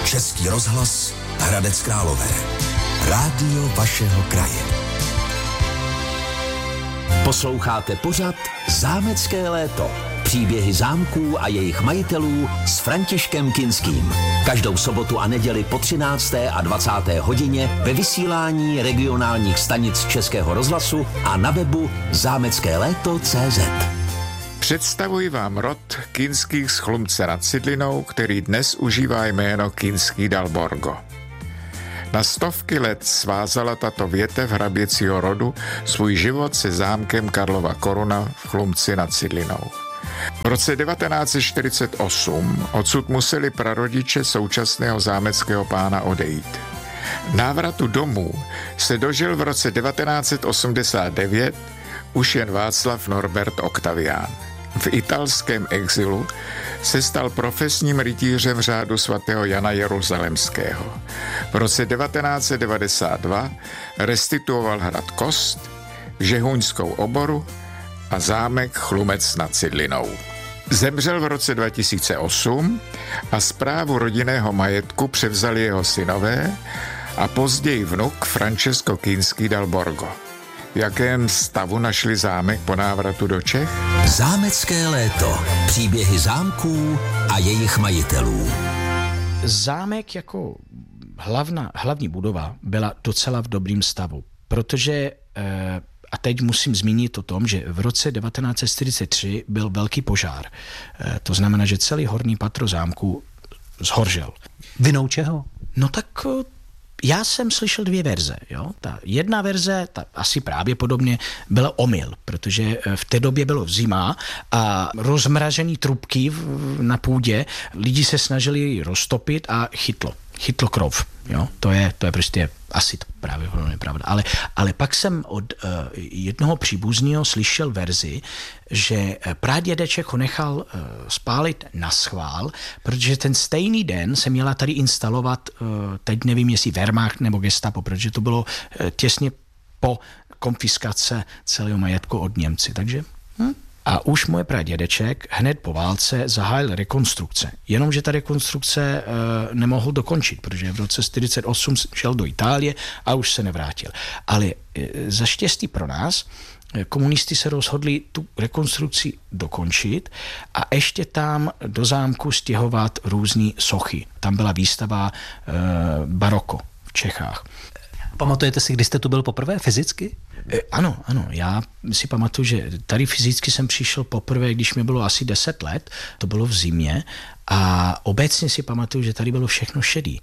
Český rozhlas Hradec Králové. Rádio vašeho kraje. Posloucháte pořad Zámecké léto. Příběhy zámků a jejich majitelů s Františkem Kinským. Každou sobotu a neděli po 13. a 20. hodině ve vysílání regionálních stanic Českého rozhlasu a na webu zámeckéléto.cz. Představuji vám rod Kinských z Chlumce nad Cidlinou, který dnes užívá jméno Kinský Dalborgo. Na stovky let svázala tato větev hraběcího rodu svůj život se zámkem Karlova Koruna v Chlumci nad Cidlinou. V roce 1948 odsud museli prarodiče současného zámeckého pána odejít. Návratu domů se dožil v roce 1989 už jen Václav Norbert Octavián. V italském exilu se stal profesním rytířem řádu svatého Jana Jeruzalemského. V roce 1992 restituoval hrad Kost, Žehuňskou oboru a zámek Chlumec nad Cidlinou. Zemřel v roce 2008 a správu rodinného majetku převzali jeho synové a později vnuk Francesco Kinský Dalborgo. V jakém stavu našli zámek po návratu do Čech? Zámecké léto. Příběhy zámků a jejich majitelů. Zámek jako hlavní budova byla docela v dobrým stavu, protože a teď musím zmínit o tom, že v roce 1943 byl velký požár. To znamená, že celý horní patro zámku zhořel. Vinou čeho? No tak já jsem slyšel dvě verze. Jo? Ta jedna verze, ta asi pravděpodobně byla omyl, protože v té době bylo zima a rozmražený trubky na půdě, lidi se snažili roztopit a chytlo krov. Jo? To je prostě asi to právě pravda. Ale pak jsem od jednoho příbuzného slyšel verzi, že pradědeček ho nechal spálit na schvál, protože ten stejný den se měla tady instalovat, teď nevím, jestli Wehrmacht nebo Gestapo, protože to bylo těsně po konfiskace celého majetku od Němci. Takže A už moje pradědeček hned po válce zahájil rekonstrukce. Jenomže ta rekonstrukce nemohl dokončit, protože v roce 1948 šel do Itálie a už se nevrátil. Ale za štěstí pro nás komunisti se rozhodli tu rekonstrukci dokončit a ještě tam do zámku stěhovat různé sochy. Tam byla výstava baroko v Čechách. Pamatujete si, kdy jste tu byl poprvé fyzicky? Ano, já si pamatuju, že tady fyzicky jsem přišel poprvé, když mi bylo asi 10 let, to bylo v zimě a obecně si pamatuju, že tady bylo všechno šedý.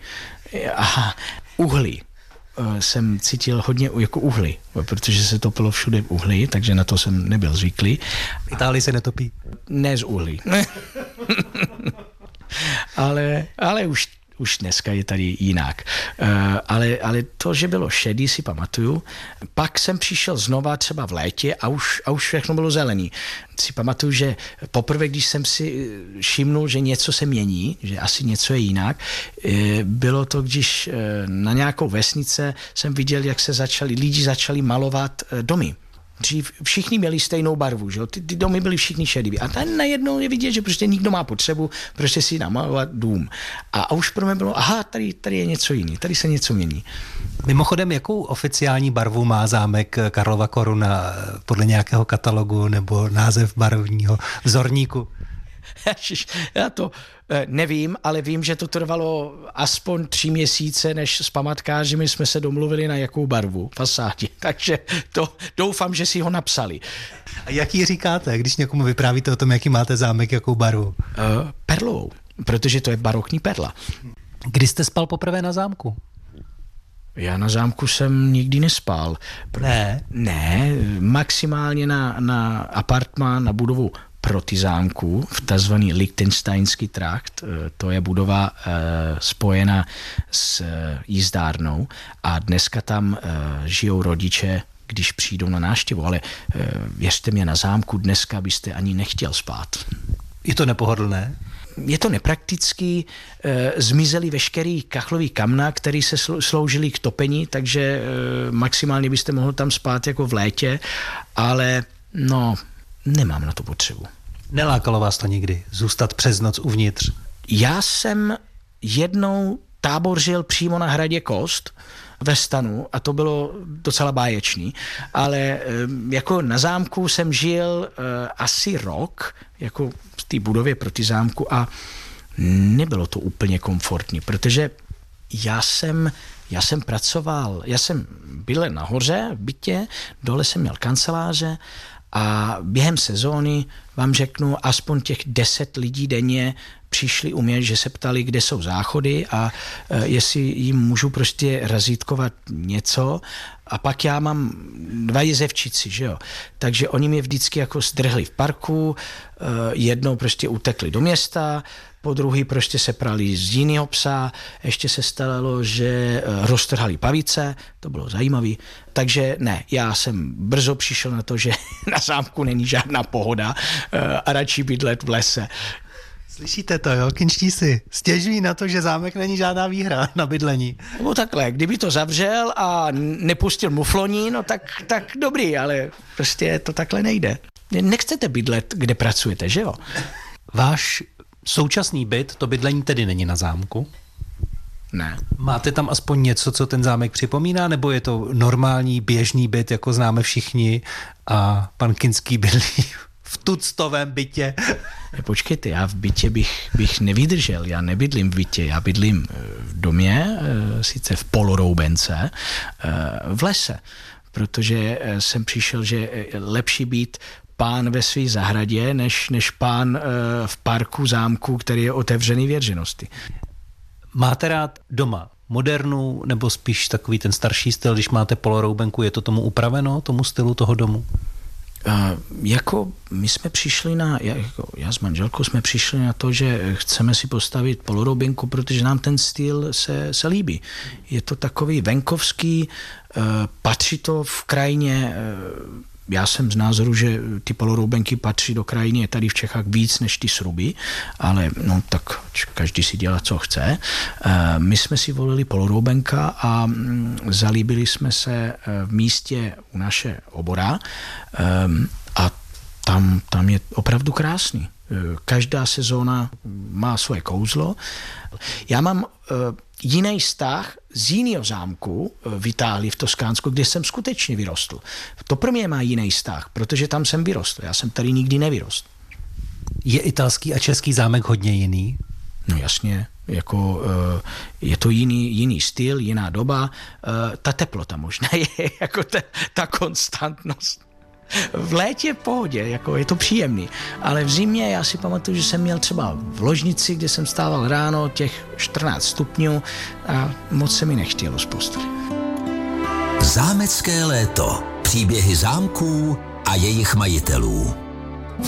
A uhlí. Jsem cítil hodně jako uhly, protože se topilo všude uhlí, takže na to jsem nebyl zvyklý. V Itálii se netopí? Ne z uhlí. ale už dneska je tady jinak. Ale to, že bylo šedý, si pamatuju. Pak jsem přišel znova třeba v létě a už všechno bylo zelený. Si pamatuju, že poprvé, když jsem si všimnul, že něco se mění, že asi něco je jinak, bylo to, když na nějakou vesnice jsem viděl, jak se lidi začali malovat domy. Dřív všichni měli stejnou barvu, že? Ty domy byly všichni šedivý. A tady najednou je vidět, že prostě nikdo má potřebu prostě si namalovat dům. A už pro mě bylo, tady je něco jiný, tady se něco mění. Mimochodem, jakou oficiální barvu má zámek Karlova Koruna podle nějakého katalogu nebo název barevního vzorníku? Já to nevím, ale vím, že to trvalo aspoň 3 měsíce, než s památkáři jsme se domluvili na jakou barvu fasádě. Takže to doufám, že si ho napsali. A jaký říkáte, když někomu vyprávíte o tom, jaký máte zámek, jakou barvu? Perlovou, protože to je barokní perla. Kdy jste spal poprvé na zámku? Já na zámku jsem nikdy nespal. Ne, maximálně na apartmán, na budovu proti zámku, v tzv. Lichtensteinský trakt, to je budova spojená s jízdárnou a dneska tam žijou rodiče, když přijdou na návštěvu, ale věřte mě, na zámku dneska byste ani nechtěl spát. Je to nepohodlné? Je to nepraktický, zmizely veškerý kachlový kamna, který se sloužily k topení, takže maximálně byste mohl tam spát jako v létě, ale nemám na to potřebu. Nelákalo vás to nikdy, zůstat přes noc uvnitř? Já jsem jednou tábořil přímo na hradě Kost ve stanu a to bylo docela báječný, ale jako na zámku jsem žil asi rok, jako v té budově proti zámku a nebylo to úplně komfortní, protože já jsem pracoval, já jsem byl nahoře v bytě, dole jsem měl kanceláře a během sezóny vám řeknu, aspoň těch 10 lidí denně přišli u mě, že se ptali, kde jsou záchody a jestli jim můžu prostě razítkovat něco. A pak já mám 2 jezevčici, že jo. Takže oni mě vždycky jako zdrhli v parku, jednou prostě utekli do města, po druhý prostě se prali z jiného psa, ještě se stalo, že roztrhali pavice, to bylo zajímavý. Takže ne, já jsem brzo přišel na to, že na zámku není žádná pohoda a radši bydlet v lese. Slyšíte to, jo? Kinští si stěžují na to, že zámek není žádná výhra na bydlení. No takhle, kdyby to zavřel a nepustil mufloní, no tak dobrý, ale prostě to takhle nejde. Nechcete bydlet, kde pracujete, že jo? Váš současný byt, to bydlení tedy není na zámku? Ne. Máte tam aspoň něco, co ten zámek připomíná, nebo je to normální, běžný byt, jako známe všichni a pan Kinský bydlí v tuctovém bytě? Počkejte, já v bytě bych nevydržel, já nebydlím v bytě, já bydlím v domě, sice v Poloroubence, v lese, protože jsem přišel, že lepší být pán ve své zahradě, než pán v parku zámku, který je otevřený věrženosti. Máte rád doma modernu, nebo spíš takový ten starší styl, když máte poloroubenku, je to tomu upraveno, tomu stylu toho domu? Jako my jsme přišli já s manželkou jsme přišli na to, že chceme si postavit poloroubenku, protože nám ten styl se líbí. Je to takový venkovský, patří to v krajině. Já jsem z názoru, že ty poloroubenky patří do krajiny tady v Čechách víc než ty sruby, ale no tak každý si dělá, co chce. My jsme si volili poloroubenka a zalíbili jsme se v místě u naše obora a tam je opravdu krásný. Každá sezóna má svoje kouzlo. Já mám jiný vztah z jiného zámku v Itálii, v Toskánsku, kde jsem skutečně vyrostl. To pro mě má jiný vztah, protože tam jsem vyrostl. Já jsem tady nikdy nevyrostl. Je italský a český zámek hodně jiný? No jasně, jako je to jiný styl, jiná doba. Ta teplota možná je jako ta konstantnost. V létě v pohodě, jako je to příjemný, ale v zimě já si pamatuju, že jsem měl třeba v ložnici, kde jsem stával ráno těch 14 stupňů a moc se mi nechtělo z postele. Zámecké léto. Příběhy zámků a jejich majitelů.